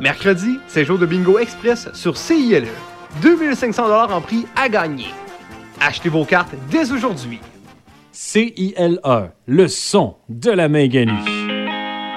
Mercredi, c'est jour de bingo express sur CILE. 2500 $ en prix à gagner. Achetez vos cartes dès aujourd'hui. CILE, le son de la Main Gagnée.